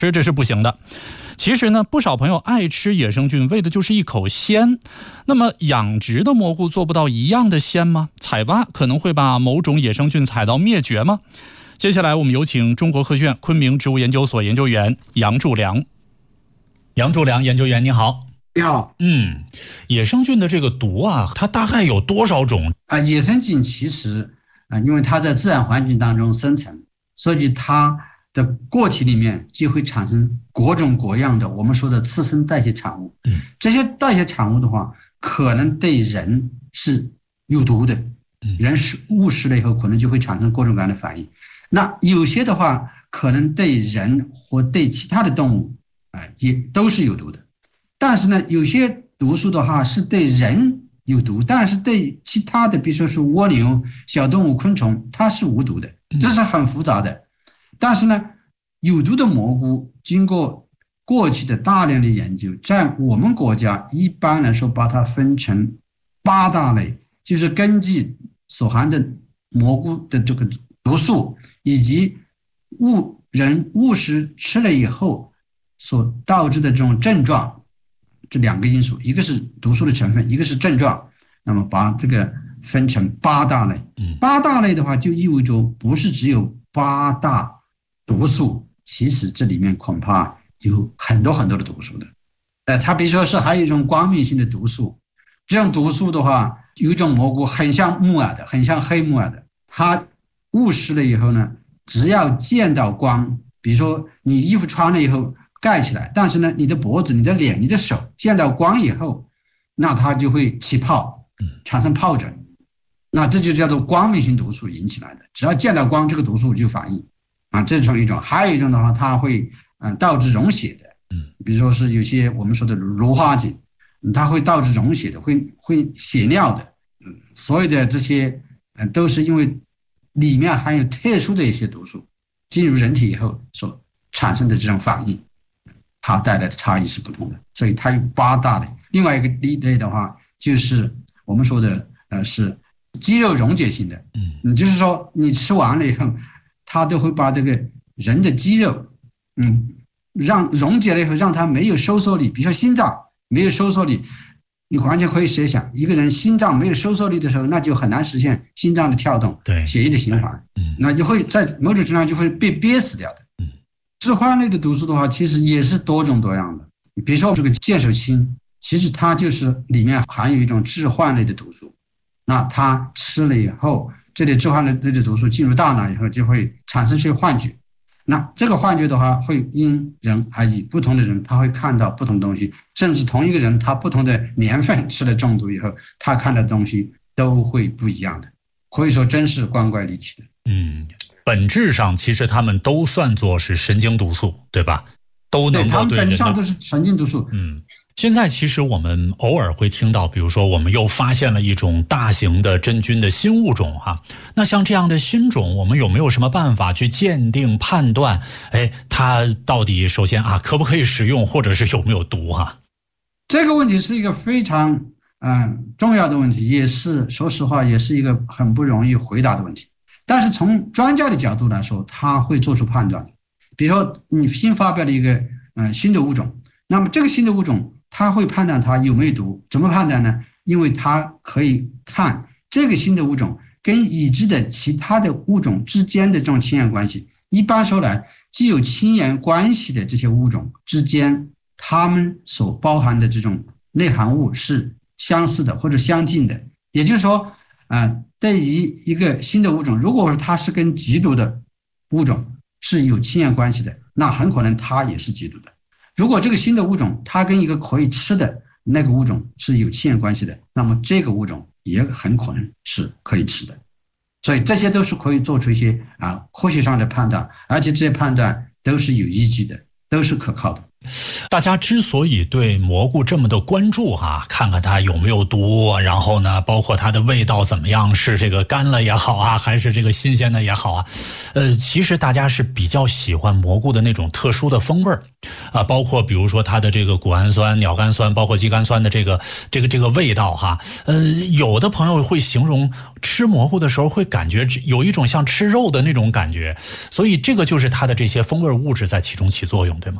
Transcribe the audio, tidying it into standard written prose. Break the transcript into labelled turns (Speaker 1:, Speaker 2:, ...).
Speaker 1: 这是不行的。其实呢，不少朋友爱吃野生菌，为的就是一口鲜。那么养殖的蘑菇做不到一样的鲜吗？采挖可能会把某种野生菌采到灭绝吗？接下来我们有请中国科学院昆明植物研究所研究员杨柱良。杨柱良研究员，你好。
Speaker 2: 你好。
Speaker 1: 野生菌的这个毒啊，它大概有多少种？
Speaker 2: 野生菌其实因为它在自然环境当中生存，所以它的个体里面就会产生各种各样的我们说的次生代谢产物。这些代谢产物的话，可能对人是有毒的，人误食了以后可能就会产生各种各样的反应。那有些的话，可能对人或对其他的动物也都是有毒的。但是呢，有些毒素的话是对人有毒，但是对其他的，比如说是蜗牛、小动物、昆虫，它是无毒的，这是很复杂的。但是呢，有毒的蘑菇经过过去的大量的研究，在我们国家一般来说把它分成8大类，就是根据所含的蘑菇的这个毒素以及人误食吃了以后所导致的这种症状，这2个因素，一个是毒素的成分，一个是症状，那么把这个分成8大类。8大类的话，就意味着不是只有8大毒素，其实这里面恐怕有很多很多的毒素的。它比如说是还有一种光敏性的毒素，这种毒素的话，有一种蘑菇很像木耳的，很像黑木耳的，它误食了以后呢，只要见到光，比如说你衣服穿了以后盖起来，但是呢，你的脖子、你的脸、你的手见到光以后，那它就会起泡，产生疱疹。那这就叫做光敏性毒素引起来的，只要见到光，这个毒素就反应这是一种。还有一种的话，它会导致溶血的，比如说是有些我们说的芦花菌，它会导致溶血的，会血尿的。所有的这些都是因为里面含有特殊的一些毒素进入人体以后所产生的这种反应，它带来的差异是不同的。所以它有8大类。另外一个类的话，就是我们说的是肌肉溶解性的，就是说你吃完了以后，它都会把这个人的肌肉让溶解了以后，让它没有收缩力。比如说心脏没有收缩力，你完全可以设想，一个人心脏没有收缩力的时候，那就很难实现心脏的跳动，血液的循环，那就会在某种程度上就会被憋死掉的。致幻类的毒素的话，其实也是多种多样的。比如说这个剑手青，其实它就是里面含有一种致幻类的毒素，那它吃了以后，这里致幻类的毒素进入大脑以后，就会产生些幻觉。那这个幻觉的话，会因人而异，不同的人他会看到不同的东西，甚至同一个人他不同的年份吃了中毒以后，他看到的东西都会不一样的，可以说真是光怪离奇的。
Speaker 1: 本质上其实他们都算作是神经毒素，对吧？都能够对人的，
Speaker 2: 他们本质上都是神经毒素。
Speaker 1: 现在其实我们偶尔会听到，比如说我们又发现了一种大型的真菌的新物种哈。那像这样的新种，我们有没有什么办法去鉴定判断？它到底首先可不可以使用，或者是有没有毒哈？
Speaker 2: 这个问题是一个非常重要的问题，也是说实话也是一个很不容易回答的问题。但是从专家的角度来说，他会做出判断。比如说你新发表了一个新的物种，那么这个新的物种他会判断它有没有毒。怎么判断呢？因为他可以看这个新的物种跟已知的其他的物种之间的这种亲缘关系。一般说来，既有亲缘关系的这些物种之间，它们所包含的这种内含物是相似的或者相近的。也就是说对于一个新的物种，如果说它是跟极毒的物种是有亲缘关系的，那很可能它也是极毒的。如果这个新的物种它跟一个可以吃的那个物种是有亲缘关系的，那么这个物种也很可能是可以吃的。所以这些都是可以做出一些科学上的判断，而且这些判断都是有依据的，都是可靠的。
Speaker 3: 大家之所以对蘑菇这么的关注看看它有没有毒，然后呢，包括它的味道怎么样，是这个干了也好还是这个新鲜的也好其实大家是比较喜欢蘑菇的那种特殊的风味包括比如说它的这个谷氨酸、鸟苷酸，包括肌苷酸的这个味道有的朋友会形容吃蘑菇的时候会感觉有一种像吃肉的那种感觉，所以这个就是它的这些风味物质在其中起作用，对吗？